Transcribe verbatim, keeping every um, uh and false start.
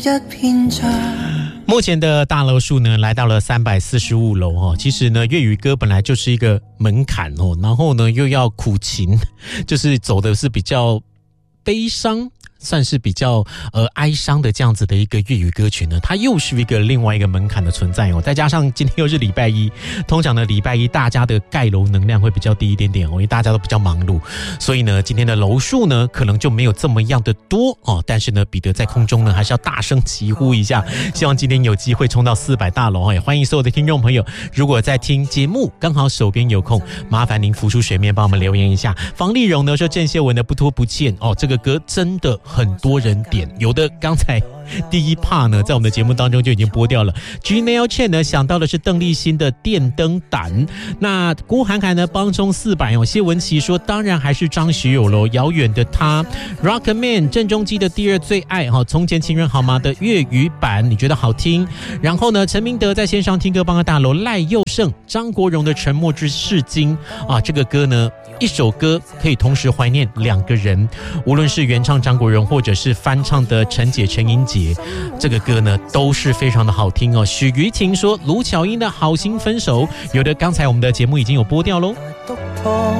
目前的大楼数呢，来到了三百四十五楼哦。其实呢，粤语歌本来就是一个门槛哦，然后呢又要苦情，就是走的是比较悲伤，算是比较呃哀伤的这样子的一个粤语歌曲呢，它又是一个另外一个门槛的存在哦。再加上今天又是礼拜一，通常呢礼拜一大家的盖楼能量会比较低一点点哦，因为大家都比较忙碌，所以呢今天的楼数呢可能就没有这么样的多哦。但是呢，彼得在空中呢还是要大声疾呼一下，希望今天有机会冲到四百大楼哦。也欢迎所有的听众朋友，如果在听节目刚好手边有空，麻烦您浮出水面帮我们留言一下。房丽蓉呢说郑秀文的不拖不欠哦，这个歌真的很多人点，有的刚才第一 part 呢在我们的节目当中就已经播掉了。 Gmail Chen 呢想到的是邓丽欣的电灯胆，那郭涵涵呢帮冲四百哦。谢文琪说当然还是张学友咯，遥远的他。 Rockman 郑中基的第二最爱哦，从前情人好吗的粤语版你觉得好听。然后呢陈明德在线上听歌帮个大楼，赖佑胜张国荣的沉默之是金啊，这个歌呢一首歌可以同时怀念两个人，无论是原唱张国荣或者是翻唱的陈姐陈英杰，这个歌呢都是非常的好听哦。许瑜婷说卢巧音的好心分手，有的刚才我们的节目已经有播掉咯。